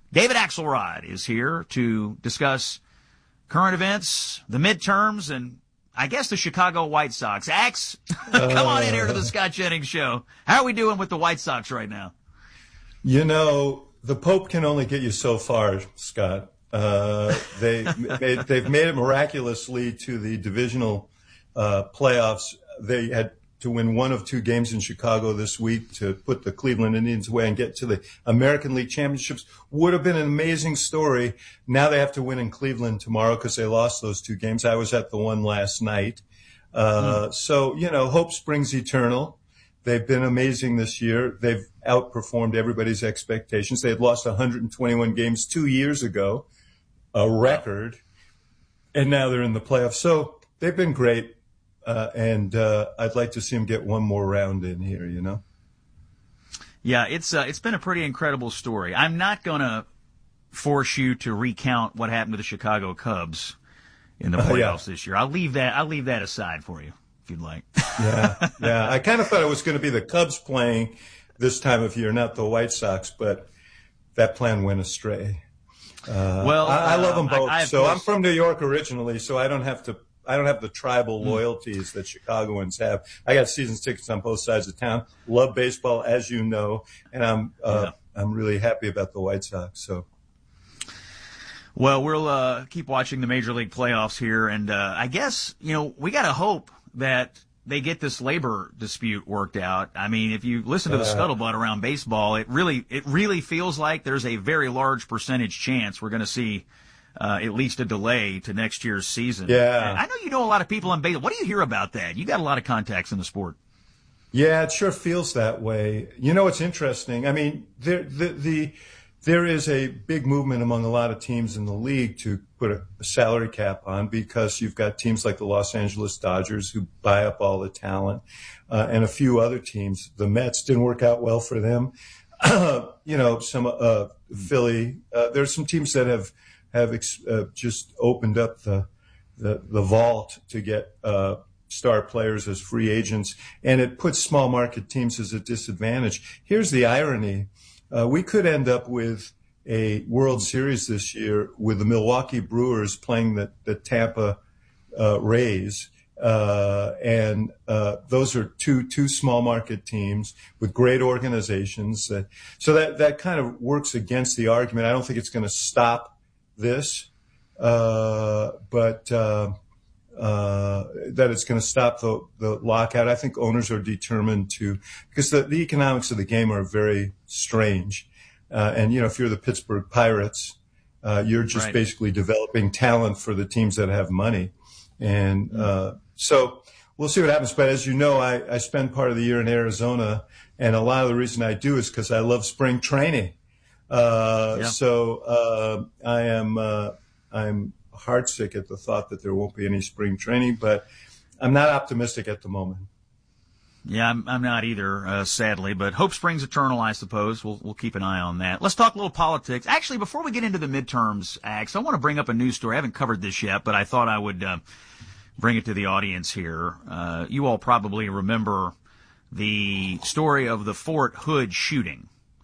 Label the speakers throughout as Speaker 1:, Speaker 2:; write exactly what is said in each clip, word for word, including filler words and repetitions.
Speaker 1: David Axelrod is here to discuss current events, the midterms, and I guess the Chicago White Sox. Ax, come on in here to the Scott Jennings Show. How are we doing with the White Sox right now?
Speaker 2: You know, the Pope can only get you so far, Scott. Uh, they, they, they've made it miraculously to the divisional uh, playoffs. They had to win one of two games in Chicago this week to put the Cleveland Indians away and get to the American League Championships. Would have been an amazing story. Now they have to win in Cleveland tomorrow because they lost those two games. I was at the one last night. Uh, mm. So, you know, hope springs eternal. They've been amazing this year. They've outperformed everybody's expectations. They had lost one hundred twenty-one games two years ago, a record, and now they're in the playoffs. So they've been great. Uh, and uh, I'd like to see him get one more round in here, you know?
Speaker 1: Yeah, it's uh, it's been a pretty incredible story. I'm not going to force you to recount what happened to the Chicago Cubs in the playoffs uh, yeah. this year. I'll leave that I'll leave that aside for you, if you'd like.
Speaker 2: yeah, yeah. I kind of thought it was going to be the Cubs playing this time of year, not the White Sox, but that plan went astray. Uh, well, I, I love them both. I, I so course... I'm from New York originally, so I don't have to I don't have the tribal loyalties that Chicagoans have. I got season tickets on both sides of town. Love baseball, as you know, and I'm uh, yeah. I'm really happy about the White Sox. So,
Speaker 1: well, we'll uh, keep watching the Major League playoffs here, and uh, I guess you know we got to hope that they get this labor dispute worked out. I mean, if you listen to the uh, scuttlebutt around baseball, it really it really feels like there's a very large percentage chance we're going to see. Uh, at least a delay to next year's season.
Speaker 2: Yeah.
Speaker 1: And I know you know a lot of people in baseball. What do you hear about that? You got a lot of contacts in the sport.
Speaker 2: Yeah, it sure feels that way. You know, it's interesting. I mean, there, the, the, there is a big movement among a lot of teams in the league to put a, a salary cap on because you've got teams like the Los Angeles Dodgers who buy up all the talent, uh, and a few other teams. The Mets didn't work out well for them. you know, some, uh, Philly, uh, there's some teams that have, have uh, just opened up the, the the vault to get uh, star players as free agents, and it puts small market teams as a disadvantage. Here's the irony. Uh, we could end up with a World Series this year with the Milwaukee Brewers playing the, the Tampa uh, Rays, uh, and uh, those are two two small market teams with great organizations. Uh, so that, that kind of works against the argument. I don't think it's going to stop this, uh, but uh, uh, that it's going to stop the, the lockout. I think owners are determined to, because the, the economics of the game are very strange. Uh, and, you know, if you're the Pittsburgh Pirates, uh, you're just right. basically developing talent for the teams that have money. And uh, so we'll see what happens. But as you know, I, I spend part of the year in Arizona, and a lot of the reason I do is because I love spring training. Uh, yeah. So, uh, I am, uh, I'm heartsick at the thought that there won't be any spring training, but I'm not optimistic at the moment.
Speaker 1: Yeah, I'm, I'm not either, uh, sadly, but hope springs eternal, I suppose. We'll, we'll keep an eye on that. Let's talk a little politics. Actually, before we get into the midterms, Ax, I want to bring up a news story. I haven't covered this yet, but I thought I would, uh, bring it to the audience here. Uh, you all probably remember the story of the Fort Hood shooting.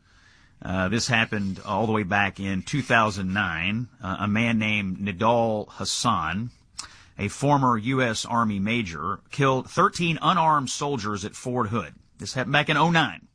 Speaker 1: Uh, this happened all the way back in two thousand nine. Uh, a man named Nidal Hasan, a former U S Army major, killed thirteen unarmed soldiers at Fort Hood. This happened back in oh nine.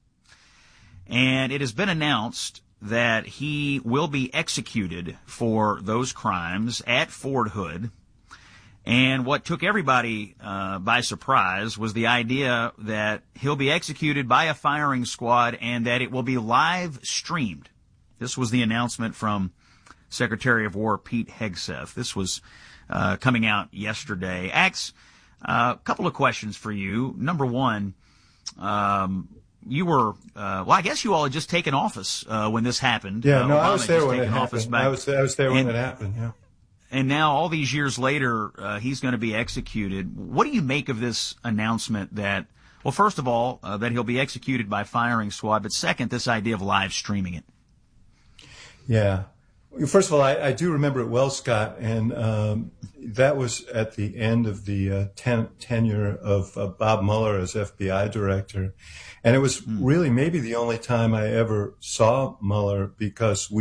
Speaker 1: And it has been announced that he will be executed for those crimes at Fort Hood. And what took everybody uh, by surprise was the idea that he'll be executed by a firing squad and that it will be live streamed. This was the announcement from Secretary of War Pete Hegseth. This was uh, coming out yesterday. Ax, a uh, couple of questions for you. Number one, um, you were, uh, well, I guess you all had just taken office uh, when this happened.
Speaker 2: Yeah,
Speaker 1: uh,
Speaker 2: no,
Speaker 1: Obama
Speaker 2: I was there when it
Speaker 1: happened.
Speaker 2: I was, I was there when
Speaker 1: and,
Speaker 2: it happened, yeah.
Speaker 1: And now, all these years later, uh, he's going to be executed. What do you make of this announcement that, well, first of all, uh, that he'll be executed by firing squad, but second, this idea of live streaming it?
Speaker 2: Yeah. First of all, I, I do remember it well, Scott, and um, that was at the end of the uh, ten- tenure of uh, Bob Mueller as F B I director. And it was mm. really maybe the only time I ever saw Mueller because we